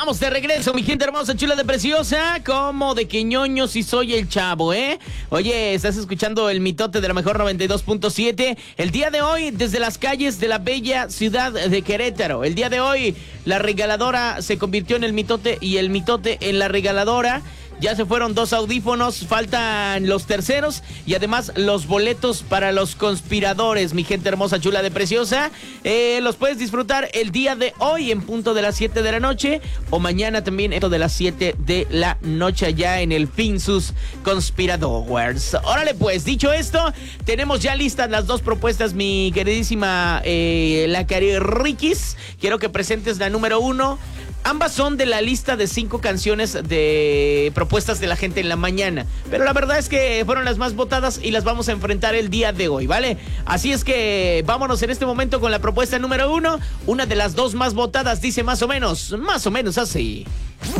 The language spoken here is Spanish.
Estamos de regreso, mi gente hermosa, chula de preciosa. Como de que ñoño si soy el chavo, ¿eh? Oye, estás escuchando el mitote de la mejor 92.7. El día de hoy, desde las calles de la bella ciudad de Querétaro. El día de hoy, la regaladora se convirtió en el mitote y el mitote en la regaladora. Ya se fueron 2 audífonos, faltan los terceros y además los boletos para los conspiradores, mi gente hermosa, chula de preciosa. Los puedes disfrutar el día de hoy en punto de las 7 de la noche o mañana también en punto de las 7 de la noche allá en el Finsus Conspiradores. Órale pues, dicho esto, tenemos ya listas las 2 propuestas, mi queridísima la Cari Riquis. Quiero que presentes la número 1. Ambas son de la lista de 5 canciones de propuestas de la gente en la mañana. Pero la verdad es que fueron las más votadas y las vamos a enfrentar el día de hoy, ¿vale? Así es que vámonos en este momento con la propuesta número 1. Una de las 2 más votadas dice más o menos así.